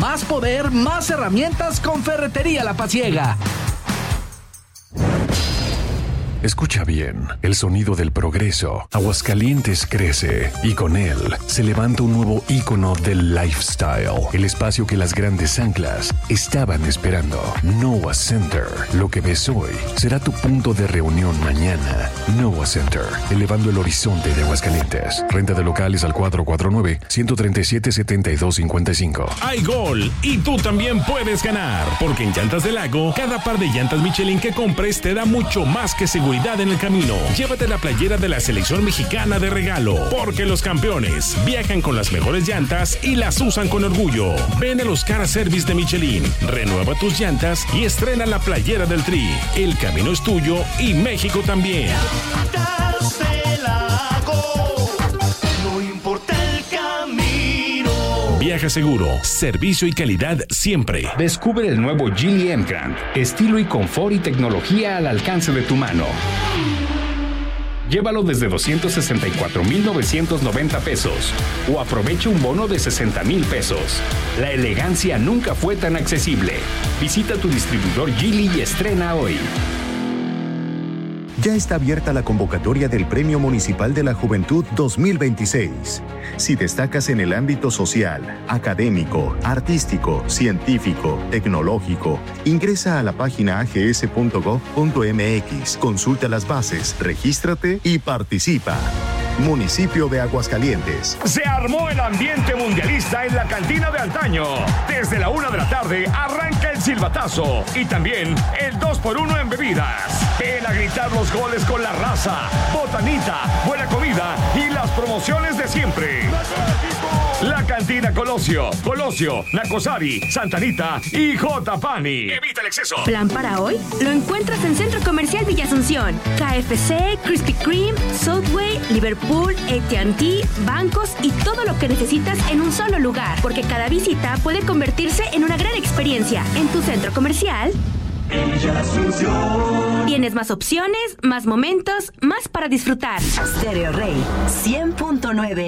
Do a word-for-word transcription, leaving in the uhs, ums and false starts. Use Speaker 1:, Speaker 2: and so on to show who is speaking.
Speaker 1: Más poder, más herramientas con Ferretería La Pasiega.
Speaker 2: Escucha bien, el sonido del progreso. Aguascalientes crece y con él se levanta un nuevo ícono del lifestyle. El espacio que las grandes anclas estaban esperando. Noah Center. Lo que ves hoy será tu punto de reunión mañana. Noah Center, elevando el horizonte de Aguascalientes. Renta de locales al cuatro cuatro nueve, uno tres siete, siete dos cinco cinco.
Speaker 3: Hay gol y tú también puedes ganar, porque en Llantas del Lago, cada par de llantas Michelin que compres te da mucho más que seguridad en el camino. Llévate la playera de la selección mexicana de regalo, porque los campeones viajan con las mejores llantas y las usan con orgullo. Ven a los Car Service de Michelin, renueva tus llantas y estrena la playera del Tri. El camino es tuyo y México también.
Speaker 4: Llantas del Lago, no importa el camino.
Speaker 3: Viaja seguro, servicio y calidad siempre.
Speaker 5: Descubre el nuevo Geely M-Grand, estilo y confort y tecnología al alcance de tu mano. Llévalo desde doscientos sesenta y cuatro mil novecientos noventa pesos o aprovecha un bono de sesenta mil pesos. La elegancia nunca fue tan accesible. Visita tu distribuidor Geely y estrena hoy.
Speaker 6: Ya está abierta la convocatoria del Premio Municipal de la Juventud dos mil veintiséis. Si destacas en el ámbito social, académico, artístico, científico, tecnológico, ingresa a la página a g s punto gov punto m x, consulta las bases, regístrate y participa. Municipio de Aguascalientes.
Speaker 7: Se armó el ambiente mundialista en la cantina de antaño. Desde la una de la tarde arranca el silbatazo y también el dos por uno en bebidas. Ven a gritar los goles con la raza, botanita, buena comida y las promociones de siempre. La cantina Colosio, Colosio, Nacosari, Santanita y J. Pani. Evita el exceso.
Speaker 8: Plan para hoy lo encuentras en Centro Comercial Villa Asunción. K F C, Krispy Kreme, Subway, Liverpool, A T and T, bancos y todo lo que necesitas en un solo lugar. Porque cada visita puede convertirse en una gran experiencia. En tu centro comercial
Speaker 4: Villa Asunción.
Speaker 8: Tienes más opciones, más momentos, más para disfrutar.
Speaker 9: Stereo Rey cien punto nueve.